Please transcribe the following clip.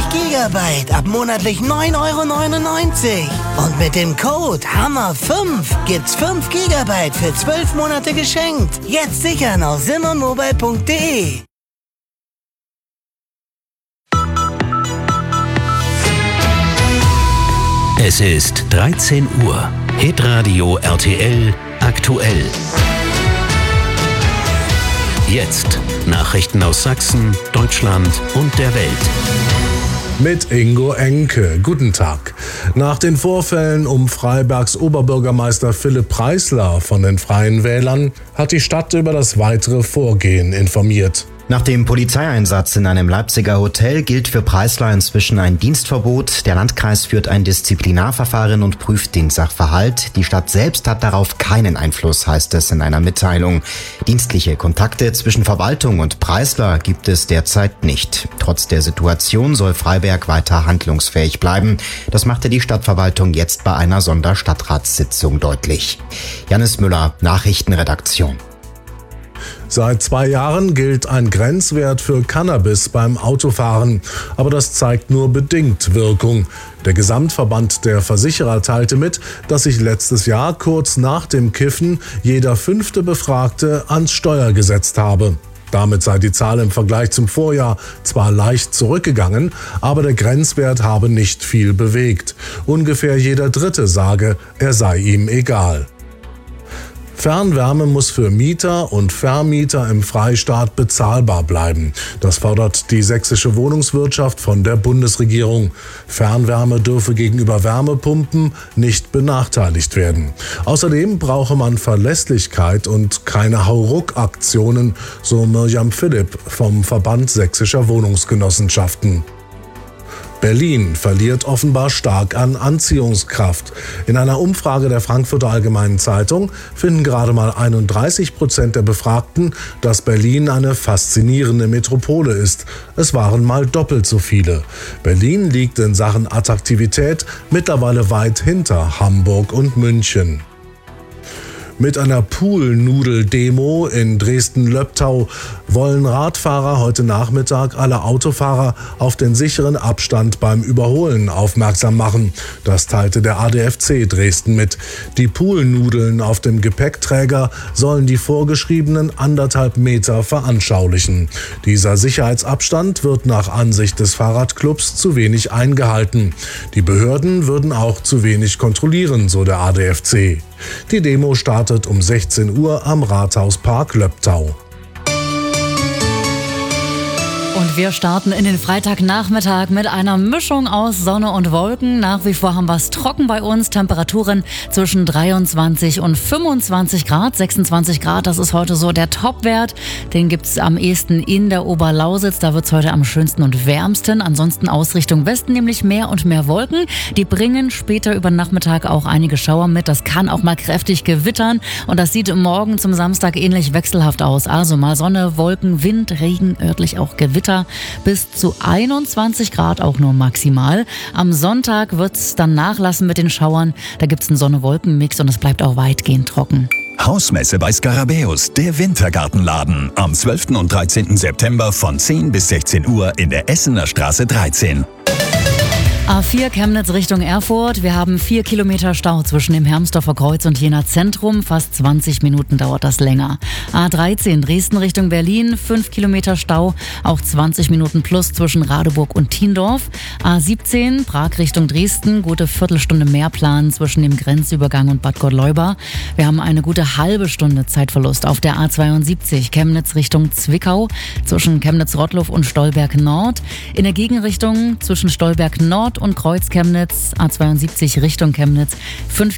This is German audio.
Gigabyte ab monatlich 9,99 €. Und mit dem Code HAMMER5 gibt's 5 Gigabyte für 12 Monate geschenkt. Jetzt sichern auf simonmobile.de. Es ist 13 Uhr. Hitradio RTL aktuell. Jetzt Nachrichten aus Sachsen, Deutschland und der Welt. Mit Ingo Enke. Guten Tag. Nach den Vorfällen um Freibergs Oberbürgermeister Philipp Preisler von den Freien Wählern hat die Stadt über das weitere Vorgehen informiert. Nach dem Polizeieinsatz in einem Leipziger Hotel gilt für Preisler inzwischen ein Dienstverbot. Der Landkreis führt ein Disziplinarverfahren und prüft den Sachverhalt. Die Stadt selbst hat darauf keinen Einfluss, heißt es in einer Mitteilung. Dienstliche Kontakte zwischen Verwaltung und Preisler gibt es derzeit nicht. Trotz der Situation soll Freiberg weiter handlungsfähig bleiben. Das machte die Stadtverwaltung jetzt bei einer Sonderstadtratssitzung deutlich. Janis Müller, Nachrichtenredaktion. Seit 2 Jahren gilt ein Grenzwert für Cannabis beim Autofahren. Aber das zeigt nur bedingt Wirkung. Der Gesamtverband der Versicherer teilte mit, dass sich letztes Jahr kurz nach dem Kiffen jeder 5. Befragte ans Steuer gesetzt habe. Damit sei die Zahl im Vergleich zum Vorjahr zwar leicht zurückgegangen, aber der Grenzwert habe nicht viel bewegt. Ungefähr jeder Dritte sage, er sei ihm egal. Fernwärme muss für Mieter und Vermieter im Freistaat bezahlbar bleiben. Das fordert die sächsische Wohnungswirtschaft von der Bundesregierung. Fernwärme dürfe gegenüber Wärmepumpen nicht benachteiligt werden. Außerdem brauche man Verlässlichkeit und keine Hauruck-Aktionen, so Mirjam Philipp vom Verband sächsischer Wohnungsgenossenschaften. Berlin verliert offenbar stark an Anziehungskraft. In einer Umfrage der Frankfurter Allgemeinen Zeitung finden gerade mal 31% der Befragten, dass Berlin eine faszinierende Metropole ist. Es waren mal doppelt so viele. Berlin liegt in Sachen Attraktivität mittlerweile weit hinter Hamburg und München. Mit einer Poolnudel-Demo in Dresden-Löbtau wollen Radfahrer heute Nachmittag alle Autofahrer auf den sicheren Abstand beim Überholen aufmerksam machen. Das teilte der ADFC Dresden mit. Die Poolnudeln auf dem Gepäckträger sollen die vorgeschriebenen 1,5 Meter veranschaulichen. Dieser Sicherheitsabstand wird nach Ansicht des Fahrradclubs zu wenig eingehalten. Die Behörden würden auch zu wenig kontrollieren, so der ADFC. Die Demo startet um 16 Uhr am Rathauspark Löbtau. Und wir starten in den Freitagnachmittag mit einer Mischung aus Sonne und Wolken. Nach wie vor haben wir es trocken bei uns. Temperaturen zwischen 23 und 25 Grad. 26 Grad, das ist heute so der Topwert. Den gibt es am ehesten in der Oberlausitz. Da wird es heute am schönsten und wärmsten. Ansonsten Ausrichtung Westen, nämlich mehr und mehr Wolken. Die bringen später über den Nachmittag auch einige Schauer mit. Das kann auch mal kräftig gewittern. Und das sieht morgen zum Samstag ähnlich wechselhaft aus. Also mal Sonne, Wolken, Wind, Regen, örtlich auch Gewitter. Bis zu 21 Grad auch nur maximal. Am Sonntag wird es dann nachlassen mit den Schauern. Da gibt es einen Sonne-Wolken-Mix und es bleibt auch weitgehend trocken. Hausmesse bei Skarabäus, der Wintergartenladen. Am 12. und 13. September von 10 bis 16 Uhr in der Essener Straße 13. A4 Chemnitz Richtung Erfurt. Wir haben 4 Kilometer Stau zwischen dem Hermsdorfer Kreuz und Jena Zentrum. Fast 20 Minuten dauert das länger. A13 Dresden Richtung Berlin. 5 Kilometer Stau. Auch 20 Minuten plus zwischen Radeburg und Thiendorf. A17 Prag Richtung Dresden. Gute Viertelstunde Mehrplan zwischen dem Grenzübergang und Bad Gottleuba. Wir haben eine gute halbe Stunde Zeitverlust auf der A72 Chemnitz Richtung Zwickau. Zwischen Chemnitz-Rottloff und Stolberg Nord. In der Gegenrichtung zwischen Stolberg Nord und Kreuz Chemnitz, A72 Richtung Chemnitz, 5